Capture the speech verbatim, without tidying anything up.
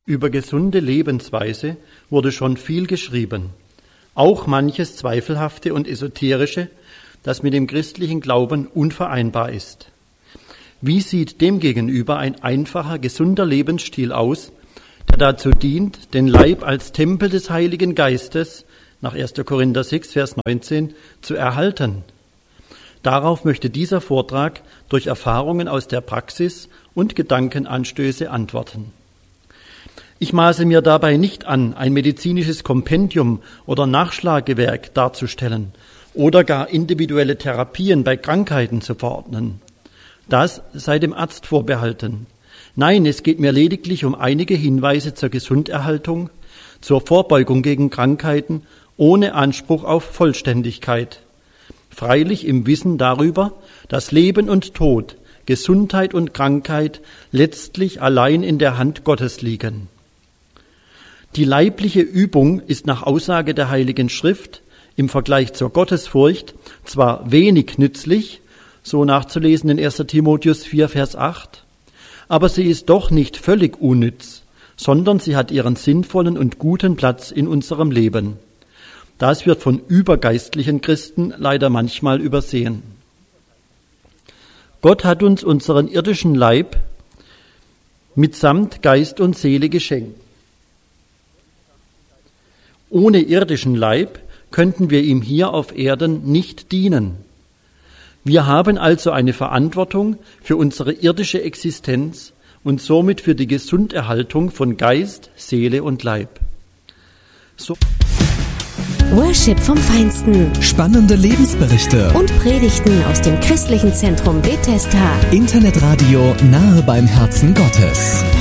Über gesunde Lebensweise wurde schon viel geschrieben, auch manches Zweifelhafte und Esoterische, das mit dem christlichen Glauben unvereinbar ist. Wie sieht demgegenüber ein einfacher, gesunder Lebensstil aus, der dazu dient, den Leib als Tempel des Heiligen Geistes, nach erster Korinther sechs, Vers neunzehn, zu erhalten? Darauf möchte dieser Vortrag durch Erfahrungen aus der Praxis und Gedankenanstöße antworten. Ich maße mir dabei nicht an, ein medizinisches Kompendium oder Nachschlagewerk darzustellen oder gar individuelle Therapien bei Krankheiten zu verordnen. Das sei dem Arzt vorbehalten. Nein, es geht mir lediglich um einige Hinweise zur Gesunderhaltung, zur Vorbeugung gegen Krankheiten, ohne Anspruch auf Vollständigkeit. Freilich im Wissen darüber, dass Leben und Tod, Gesundheit und Krankheit letztlich allein in der Hand Gottes liegen. Die leibliche Übung ist nach Aussage der Heiligen Schrift im Vergleich zur Gottesfurcht zwar wenig nützlich, so nachzulesen in erster Timotheus vier, Vers acht, aber sie ist doch nicht völlig unnütz, sondern sie hat ihren sinnvollen und guten Platz in unserem Leben. Das wird von übergeistlichen Christen leider manchmal übersehen. Gott hat uns unseren irdischen Leib mitsamt Geist und Seele geschenkt. Ohne irdischen Leib könnten wir ihm hier auf Erden nicht dienen. Wir haben also eine Verantwortung für unsere irdische Existenz und somit für die Gesunderhaltung von Geist, Seele und Leib. So Worship vom Feinsten. Spannende Lebensberichte und Predigten aus dem christlichen Zentrum Bethesda. Internetradio nahe beim Herzen Gottes.